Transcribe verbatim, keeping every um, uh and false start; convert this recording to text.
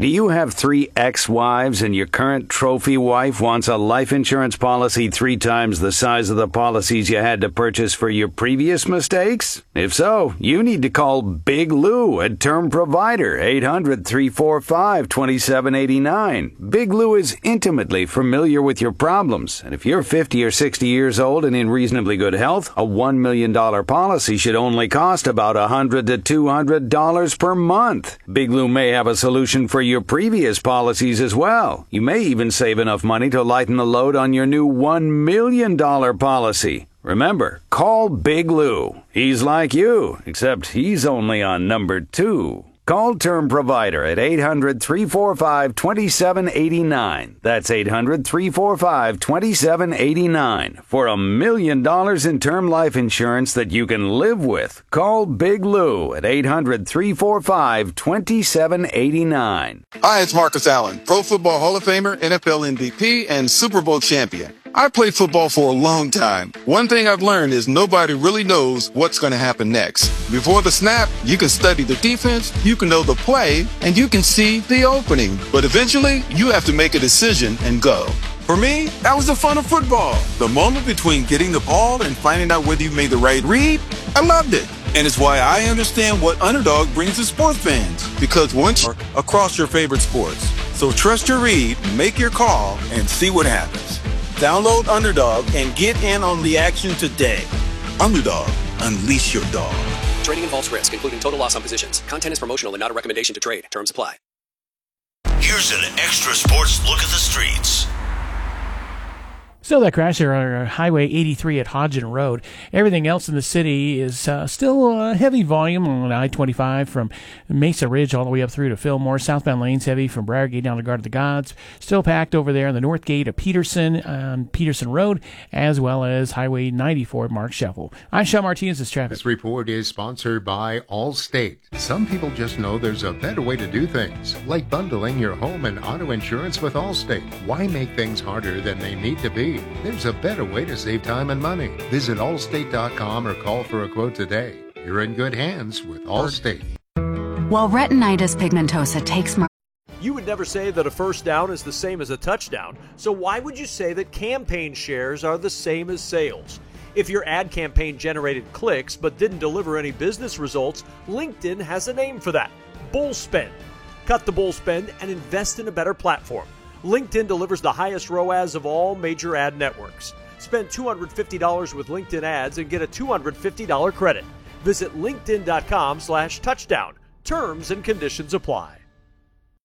Do you have three ex-wives and your current trophy wife wants a life insurance policy three times the size of the policies you had to purchase for your previous mistakes? If so, you need to call Big Lou at Term Provider, eight hundred, three four five, two seven eight nine. Big Lou is intimately familiar with your problems, and if you're fifty or sixty years old and in reasonably good health, a one million dollars policy should only cost about one hundred to two hundred dollars per month. Big Lou may have a solution for your previous policies as well. You may even save enough money to lighten the load on your new one million dollars policy. Remember, call Big Lou. He's like you, except he's only on number two. Call Term Provider at eight hundred, three four five, two seven eight nine. That's eight hundred, three four five, two seven eight nine. For a million dollars in term life insurance that you can live with. Call Big Lou at eight hundred, three four five, two seven eight nine. Hi, it's Marcus Allen, Pro Football Hall of Famer, N F L M V P, and Super Bowl champion. I played football for a long time. One thing I've learned is nobody really knows what's going to happen next. Before the snap, you can study the defense, you can know the play, and you can see the opening. But eventually, you have to make a decision and go. For me, that was the fun of football. The moment between getting the ball and finding out whether you made the right read, I loved it. And it's why I understand what Underdog brings to sports fans. Because once you're across your favorite sports. So trust your read, make your call, and see what happens. Download Underdog and get in on the action today. Underdog, unleash your dog. Trading involves risk, including total loss on positions. Content is promotional and not a recommendation to trade. Terms apply. Here's an extra sports look at the streets. Still that crash there on Highway eighty-three at Hodgin Road. Everything else in the city is uh, still uh, heavy volume on I twenty-five from Mesa Ridge all the way up through to Fillmore. Southbound lanes heavy from Briargate down to Guard of the Gods. Still packed over there on the north gate of Peterson on Peterson Road, as well as Highway ninety-four at Mark Shuffle. I'm Sean Martinez. This traffic. This report is sponsored by Allstate. Some people just know there's a better way to do things, like bundling your home and auto insurance with Allstate. Why make things harder than they need to be? There's a better way to save time and money. Visit allstate dot com or call for a quote today. You're in good hands with Allstate. While retinitis pigmentosa takes more. You would never say that a first down is the same as a touchdown, so why would you say that campaign shares are the same as sales? If your ad campaign generated clicks but didn't deliver any business results, LinkedIn has a name for that: bull spend. Cut the bull spend and invest in a better platform. LinkedIn delivers the highest R O A S of all major ad networks. Spend two hundred fifty dollars with LinkedIn ads and get a two hundred fifty dollars credit. Visit linkedin dot com slash touchdown. Terms and conditions apply.